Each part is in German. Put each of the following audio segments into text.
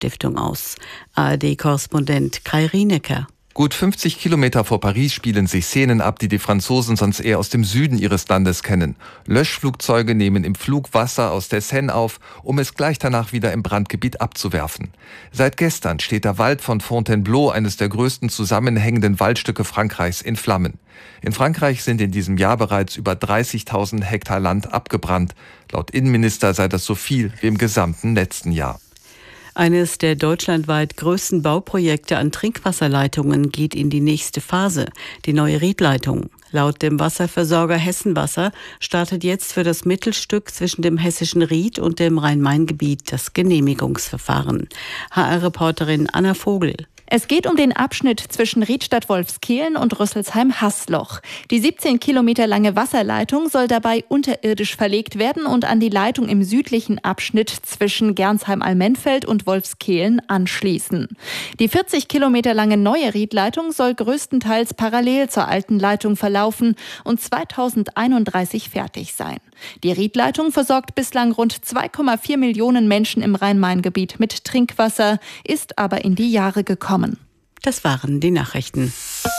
Stiftung aus. ARD-Korrespondent Kai Rienecker. Gut 50 Kilometer vor Paris spielen sich Szenen ab, die die Franzosen sonst eher aus dem Süden ihres Landes kennen. Löschflugzeuge nehmen im Flug Wasser aus der Seine auf, um es gleich danach wieder im Brandgebiet abzuwerfen. Seit gestern steht der Wald von Fontainebleau, eines der größten zusammenhängenden Waldstücke Frankreichs, in Flammen. In Frankreich sind in diesem Jahr bereits über 30.000 Hektar Land abgebrannt. Laut Innenminister sei das so viel wie im gesamten letzten Jahr. Eines der deutschlandweit größten Bauprojekte an Trinkwasserleitungen geht in die nächste Phase, die neue Riedleitung. Laut dem Wasserversorger Hessenwasser startet jetzt für das Mittelstück zwischen dem hessischen Ried und dem Rhein-Main-Gebiet das Genehmigungsverfahren. HR-Reporterin Anna Vogel. Es geht um den Abschnitt zwischen Riedstadt-Wolfskehlen und Rüsselsheim-Haßloch. Die 17 Kilometer lange Wasserleitung soll dabei unterirdisch verlegt werden und an die Leitung im südlichen Abschnitt zwischen Gernsheim-Allmenfeld und Wolfskehlen anschließen. Die 40 Kilometer lange neue Riedleitung soll größtenteils parallel zur alten Leitung verlaufen und 2031 fertig sein. Die Riedleitung versorgt bislang rund 2,4 Millionen Menschen im Rhein-Main-Gebiet mit Trinkwasser, ist aber in die Jahre gekommen. Das waren die Nachrichten.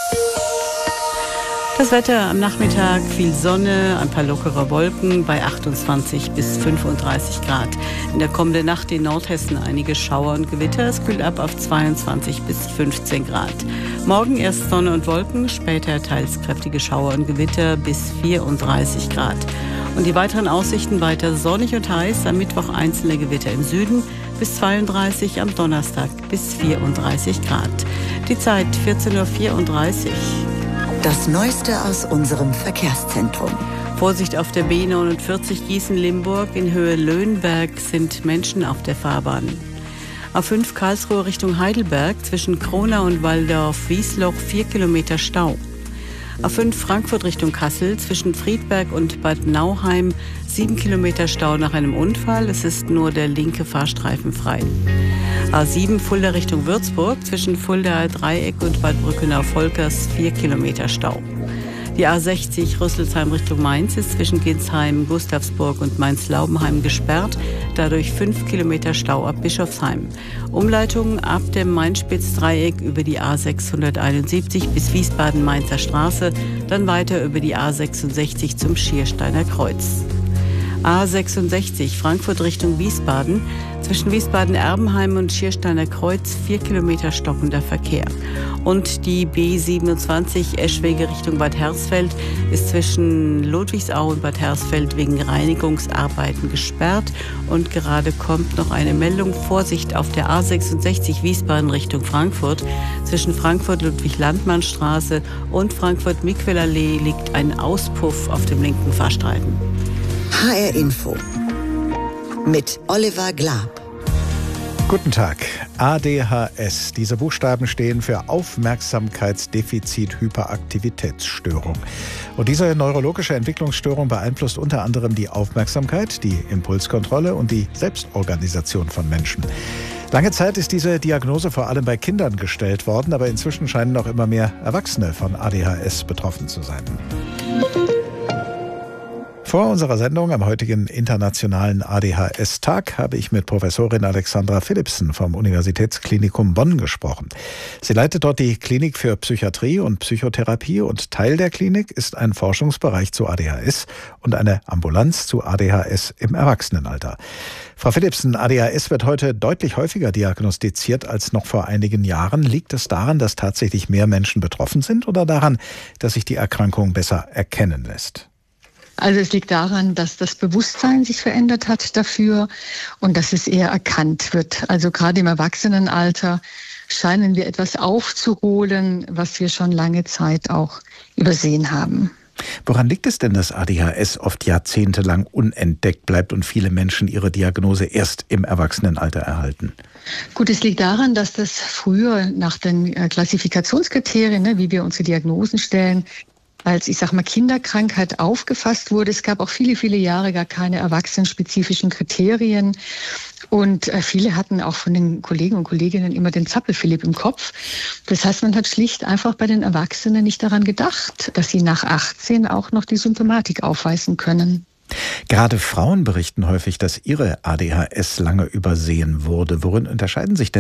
Das Wetter am Nachmittag, viel Sonne, ein paar lockere Wolken bei 28 bis 35 Grad. In der kommenden Nacht in Nordhessen einige Schauer und Gewitter. Es kühlt ab auf 22 bis 15 Grad. Morgen erst Sonne und Wolken, später teils kräftige Schauer und Gewitter bis 34 Grad. Und die weiteren Aussichten weiter sonnig und heiß. Am Mittwoch einzelne Gewitter im Süden bis 32, am Donnerstag bis 34 Grad. Die Zeit 14.34 Uhr. Das Neueste aus unserem Verkehrszentrum. Vorsicht auf der B49 Gießen-Limburg. In Höhe Löhnberg sind Menschen auf der Fahrbahn. A5 Karlsruhe Richtung Heidelberg zwischen Kronau und Waldorf-Wiesloch 4 Kilometer Stau. A5 Frankfurt Richtung Kassel zwischen Friedberg und Bad Nauheim 7 Kilometer Stau nach einem Unfall. Es ist nur der linke Fahrstreifen frei. A7 Fulda Richtung Würzburg zwischen Fuldaer Dreieck und Bad Brückenau-Volkers 4 Kilometer Stau. Die A60 Rüsselsheim Richtung Mainz ist zwischen Ginsheim, Gustavsburg und Mainz-Laubenheim gesperrt, dadurch 5 Kilometer Stau ab Bischofsheim. Umleitung ab dem Main-Spitz-Dreieck über die A671 bis Wiesbaden-Mainzer Straße, dann weiter über die A66 zum Schiersteiner Kreuz. A66 Frankfurt Richtung Wiesbaden, zwischen Wiesbaden-Erbenheim und Schiersteiner Kreuz 4 Kilometer stockender Verkehr. Und die B27 Eschwege Richtung Bad Hersfeld ist zwischen Ludwigsau und Bad Hersfeld wegen Reinigungsarbeiten gesperrt. Und gerade kommt noch eine Meldung: Vorsicht auf der A66 Wiesbaden Richtung Frankfurt. Zwischen Frankfurt-Ludwig-Landmann-Straße und Frankfurt-Miquelallee liegt ein Auspuff auf dem linken Fahrstreifen. HR Info mit Oliver Glab. Guten Tag. ADHS. Diese Buchstaben stehen für Aufmerksamkeitsdefizit-Hyperaktivitätsstörung. Und diese neurologische Entwicklungsstörung beeinflusst unter anderem die Aufmerksamkeit, die Impulskontrolle und die Selbstorganisation von Menschen. Lange Zeit ist diese Diagnose vor allem bei Kindern gestellt worden, aber inzwischen scheinen auch immer mehr Erwachsene von ADHS betroffen zu sein. Vor unserer Sendung am heutigen Internationalen ADHS-Tag habe ich mit Professorin Alexandra Philipsen vom Universitätsklinikum Bonn gesprochen. Sie leitet dort die Klinik für Psychiatrie und Psychotherapie und Teil der Klinik ist ein Forschungsbereich zu ADHS und eine Ambulanz zu ADHS im Erwachsenenalter. Frau Philipsen, ADHS wird heute deutlich häufiger diagnostiziert als noch vor einigen Jahren. Liegt es daran, dass tatsächlich mehr Menschen betroffen sind oder daran, dass sich die Erkrankung besser erkennen lässt? Also es liegt daran, dass das Bewusstsein sich verändert hat dafür und dass es eher erkannt wird. Also gerade im Erwachsenenalter scheinen wir etwas aufzuholen, was wir schon lange Zeit auch übersehen haben. Woran liegt es denn, dass ADHS oft jahrzehntelang unentdeckt bleibt und viele Menschen ihre Diagnose erst im Erwachsenenalter erhalten? Gut, es liegt daran, dass das früher nach den Klassifikationskriterien, wie wir unsere Diagnosen stellen, als, Kinderkrankheit aufgefasst wurde. Es gab auch viele, viele Jahre gar keine erwachsenenspezifischen Kriterien. Und viele hatten auch von den Kollegen und Kolleginnen immer den Zappel-Philipp im Kopf. Das heißt, man hat schlicht einfach bei den Erwachsenen nicht daran gedacht, dass sie nach 18 auch noch die Symptomatik aufweisen können. Gerade Frauen berichten häufig, dass ihre ADHS lange übersehen wurde. Worin unterscheiden sich denn